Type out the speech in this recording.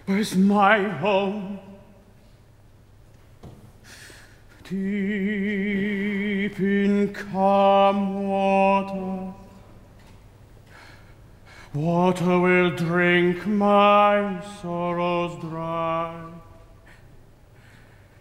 Where's my home? Deep in calm water, water will drink my sorrows dry.